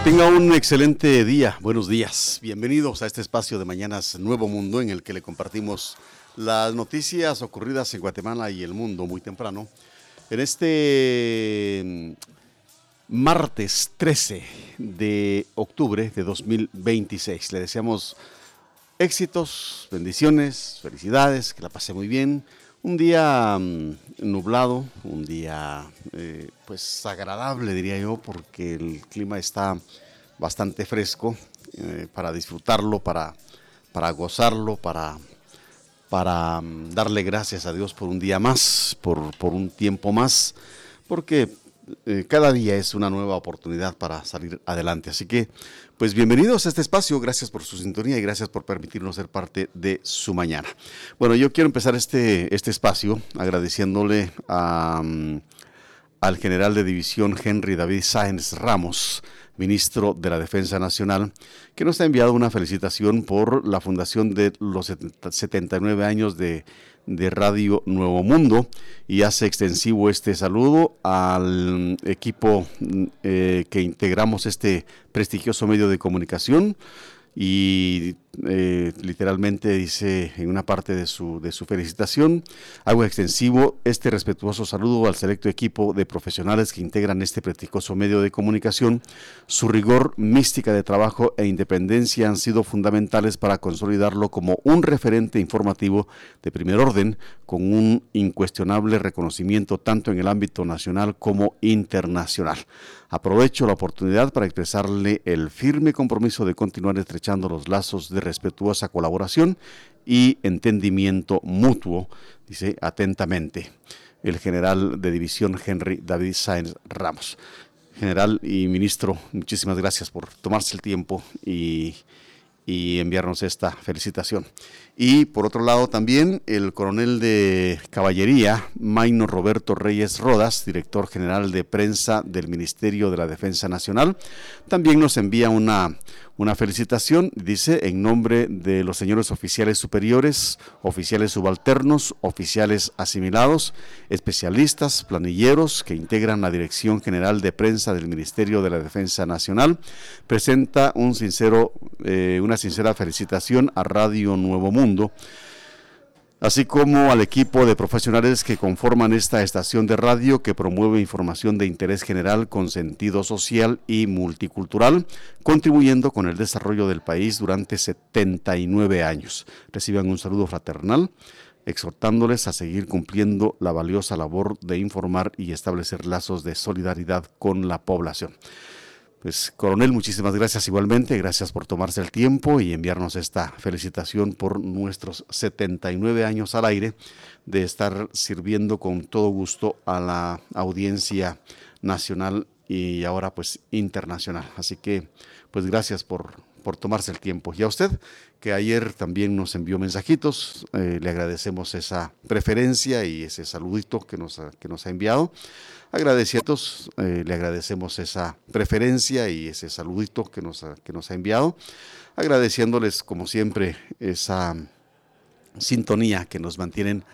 tenga un excelente día, buenos días, bienvenidos a este espacio de Mañanas Nuevo Mundo en el que le compartimos las noticias ocurridas en Guatemala y el mundo muy temprano. En este martes 13 de octubre de 2026 le deseamos éxitos, bendiciones, felicidades, que la pase muy bien. Un día nublado, un día pues agradable diría yo, porque el clima está bastante fresco para disfrutarlo, para gozarlo, para darle gracias a Dios por un día más, por un tiempo más, porque cada día es una nueva oportunidad para salir adelante. Así que, pues bienvenidos a este espacio, gracias por su sintonía y gracias por permitirnos ser parte de su mañana. Bueno, yo quiero empezar este espacio agradeciéndole al general de división Henry David Sáenz Ramos, ministro de la Defensa Nacional, que nos ha enviado una felicitación por la fundación de los 79 años de Radio Nuevo Mundo, y hace extensivo este saludo al equipo que integramos este prestigioso medio de comunicación. Y literalmente dice en una parte de su felicitación: hago extensivo este respetuoso saludo al selecto equipo de profesionales que integran este prestigioso medio de comunicación. Su rigor, mística de trabajo e independencia han sido fundamentales para consolidarlo como un referente informativo de primer orden, con un incuestionable reconocimiento tanto en el ámbito nacional como internacional. Aprovecho la oportunidad para expresarle el firme compromiso de continuar estrechando los lazos de respetuosa colaboración y entendimiento mutuo, dice atentamente el general de división Henry David Sáenz Ramos. General y ministro, muchísimas gracias por tomarse el tiempo y enviarnos esta felicitación. Y por otro lado también el coronel de caballería Mayno Roberto Reyes Rodas, director general de prensa del Ministerio de la Defensa Nacional, también nos envía una felicitación. Dice: en nombre de los señores oficiales superiores, oficiales subalternos, oficiales asimilados, especialistas, planilleros que integran la Dirección General de Prensa del Ministerio de la Defensa Nacional, presenta una sincera felicitación a Radio Nuevo Mundo, así como al equipo de profesionales que conforman esta estación de radio que promueve información de interés general con sentido social y multicultural, contribuyendo con el desarrollo del país durante 79 años. Reciban un saludo fraternal, exhortándoles a seguir cumpliendo la valiosa labor de informar y establecer lazos de solidaridad con la población. Pues, coronel, muchísimas gracias igualmente, gracias por tomarse el tiempo y enviarnos esta felicitación por nuestros 79 años al aire, de estar sirviendo con todo gusto a la audiencia nacional y ahora pues internacional. Así que pues gracias por tomarse el tiempo. Y a usted, que ayer también nos envió mensajitos, le agradecemos esa preferencia y ese saludito que nos ha enviado. Agradecidos, le agradecemos esa preferencia y ese saludito que nos ha enviado, agradeciéndoles como siempre esa sintonía que nos mantienen